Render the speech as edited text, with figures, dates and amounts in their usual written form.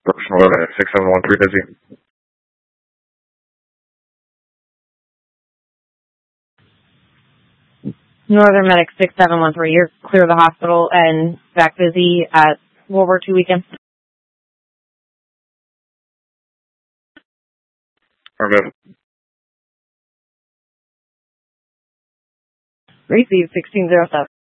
Ocean 11 at 6713 busy. Northern Medic 6713, you're clear of the hospital and back busy at World War II weekend. Okay. Receive 1607.